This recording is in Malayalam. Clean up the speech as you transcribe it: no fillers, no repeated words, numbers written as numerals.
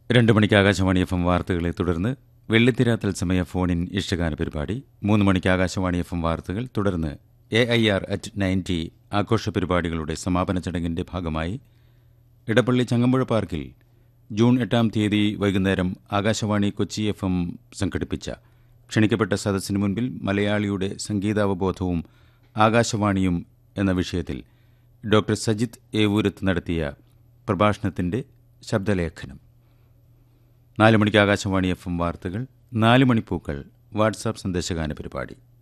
2 മണിക്ക് ആകാശവാണി FM വാർത്തകളെ തുടർന്ന് വെള്ളിത്തിര തത്സമയ ഫോണിൻ ഇഷ്ടഗാന പരിപാടി. 3 മണിക്ക് ആകാശവാണി FM വാർത്തകൾ. തുടർന്ന് AIR at 90 ആഘോഷ പരിപാടികളുടെ സമാപന ചടങ്ങിന്റെ ഭാഗമായി ഇടപ്പള്ളി ചങ്ങമ്പുഴ പാർക്കിൽ ജൂൺ 8-ാം തീയതി വൈകുന്നേരം ആകാശവാണി കൊച്ചി FM സംഘടിപ്പിച്ച ക്ഷണിക്കപ്പെട്ട സദസ്സിന് മുൻപിൽ മലയാളിയുടെ സംഗീതാവബോധവും ആകാശവാണിയും എന്ന വിഷയത്തിൽ ഡോക്ടർ സജിത് ഏവൂരത്ത് നടത്തിയ പ്രഭാഷണത്തിന്റെ ശബ്ദലേഖനം. 4 മണിക്ക് ആകാശവാണി FM വാർത്തകൾ. 4 മണിപ്പൂക്കൾ വാട്സാപ്പ് സന്ദേശഗാന പരിപാടി.